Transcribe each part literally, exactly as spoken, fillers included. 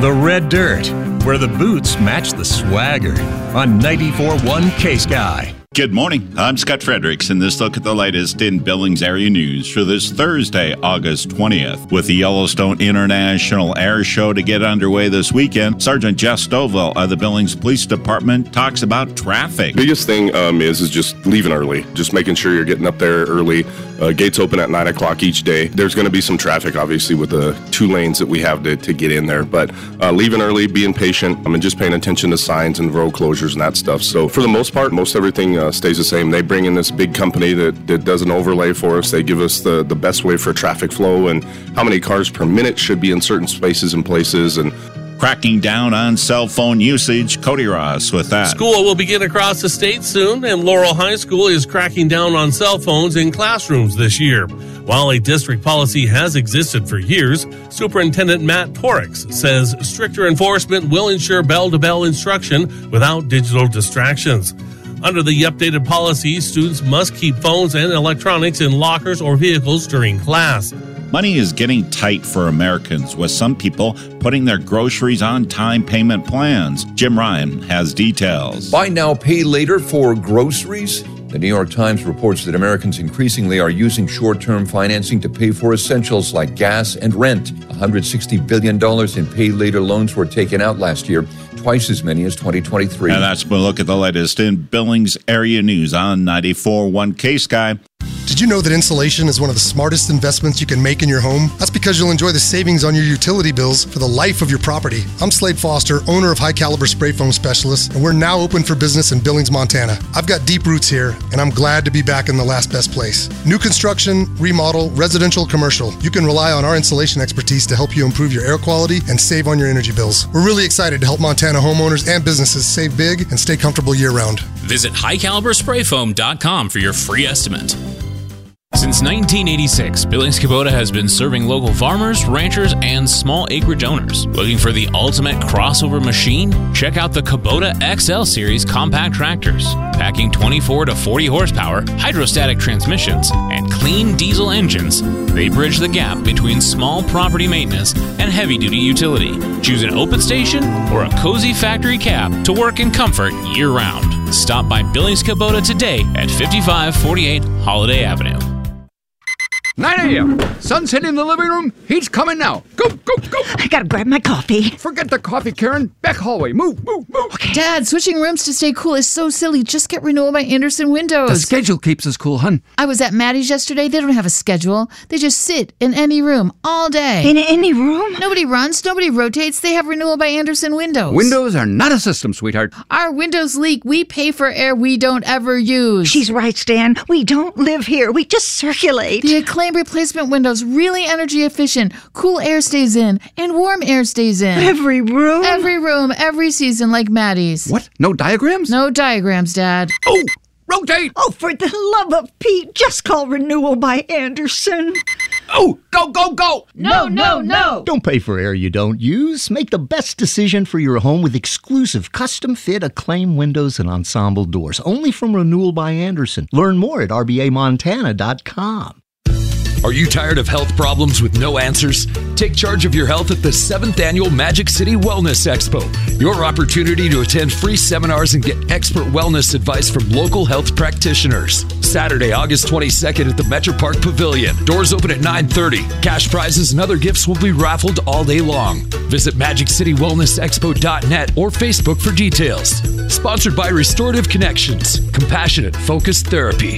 The Red Dirt, where the boots match the swagger, on ninety-four point one K-Sky. Good morning. I'm Scott Fredericks, and this look at the latest in Billings area news for this Thursday, August twentieth. With the Yellowstone International Air Show to get underway this weekend, Sergeant Jeff Stovall of the Billings Police Department talks about traffic. Biggest thing um, is is just leaving early, just making sure you're getting up there early. Uh, gates open at nine o'clock each day. There's going to be some traffic, obviously, with the two lanes that we have to, to get in there, but uh, leaving early, being patient, I mean, just paying attention to signs and road closures and that stuff. So for the most part, most everything uh, stays the same. They bring in this big company that, that does an overlay for us. They give us the, the best way for traffic flow and how many cars per minute should be in certain spaces and places, and cracking down on cell phone usage. Cody Ross with that. School will begin across the state soon, and Laurel High School is cracking down on cell phones in classrooms this year. While a district policy has existed for years, Superintendent Matt Torix says stricter enforcement will ensure bell-to-bell instruction without digital distractions. Under the updated policy, students must keep phones and electronics in lockers or vehicles during class. Money is getting tight for Americans, with some people putting their groceries on time payment plans. Jim Ryan has details. Buy now, pay later for groceries? The New York Times reports that Americans increasingly are using short-term financing to pay for essentials like gas and rent. one hundred sixty billion dollars in pay-later loans were taken out last year, twice as many as twenty twenty-three. And that's a look at the latest in Billings area news on ninety-four point one K-Sky. Did you know that insulation is one of the smartest investments you can make in your home? That's because you'll enjoy the savings on your utility bills for the life of your property. I'm Slade Foster, owner of High Caliber Spray Foam Specialist, and we're now open for business in Billings, Montana. I've got deep roots here, and I'm glad to be back in the last best place. New construction, remodel, residential, commercial. You can rely on our insulation expertise to help you improve your air quality and save on your energy bills. We're really excited to help Montana homeowners and businesses save big and stay comfortable year-round. Visit high caliber spray foam dot com for your free estimate. Since nineteen eighty-six, Billings Kubota has been serving local farmers, ranchers, and small acreage owners. Looking for the ultimate crossover machine? Check out the Kubota X L Series compact tractors. Packing twenty-four to forty horsepower, hydrostatic transmissions, and clean diesel engines, they bridge the gap between small property maintenance and heavy-duty utility. Choose an open station or a cozy factory cab to work in comfort year-round. Stop by Billings Kubota today at fifty-five forty-eight Holiday Avenue. nine a.m. Sun's hitting the living room. He's coming now. Go, go, go. I gotta grab my coffee. Forget the coffee, Karen. Back hallway. Move, move, move. Okay. Dad, switching rooms to stay cool is so silly. Just get Renewal by Andersen windows. The schedule keeps us cool, hun. I was at Maddie's yesterday. They don't have a schedule. They just sit in any room all day. In any room? Nobody runs. Nobody rotates. They have Renewal by Andersen windows. Windows are not a system, sweetheart. Our windows leak. We pay for air we don't ever use. She's right, Stan. We don't live here. We just circulate. The Acclaim replacement windows, really energy efficient. Cool air stays in and warm air stays in. Every room? Every room, every season, like Maddie's. What? No diagrams? No diagrams, Dad. Oh, rotate! Oh, for the love of Pete, just call Renewal by Andersen. Oh, go, go, go! No, no, no! Don't pay for air you don't use. Make the best decision for your home with exclusive custom-fit Acclaim windows and ensemble doors. Only from Renewal by Andersen. Learn more at r b a montana dot com. Are you tired of health problems with no answers? Take charge of your health at the seventh Annual Magic City Wellness Expo. Your opportunity to attend free seminars and get expert wellness advice from local health practitioners. Saturday, August twenty-second at the Metro Park Pavilion. Doors open at nine thirty. Cash prizes and other gifts will be raffled all day long. Visit magic city wellness expo dot net or Facebook for details. Sponsored by Restorative Connections. Compassionate Focused Therapy.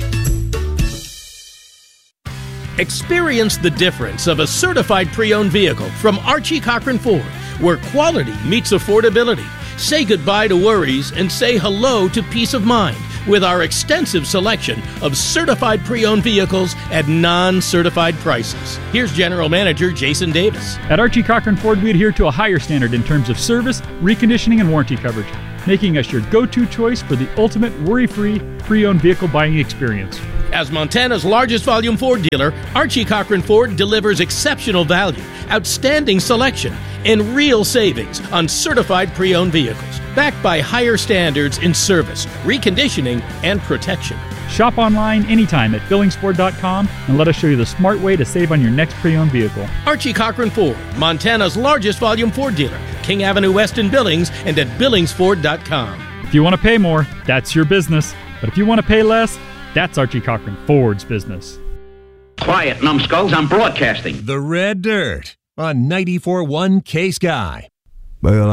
Experience the difference of a certified pre-owned vehicle from Archie Cochran Ford, where quality meets affordability. Say goodbye to worries and say hello to peace of mind with our extensive selection of certified pre-owned vehicles at non-certified prices. Here's General Manager Jason Davis. At Archie Cochran Ford, we adhere to a higher standard in terms of service, reconditioning, and warranty coverage, making us your go-to choice for the ultimate worry-free pre-owned vehicle buying experience. As Montana's largest volume Ford dealer, Archie Cochran Ford delivers exceptional value, outstanding selection, and real savings on certified pre-owned vehicles, backed by higher standards in service, reconditioning, and protection. Shop online anytime at billings ford dot com and let us show you the smart way to save on your next pre-owned vehicle. Archie Cochran Ford, Montana's largest volume Ford dealer. King Avenue West in Billings and at billings ford dot com. If you want to pay more, that's your business. But if you want to pay less, that's Archie Cochran Ford's business. Quiet, numbskulls, I'm broadcasting. The Red Dirt on ninety-four point one K-Sky. Well,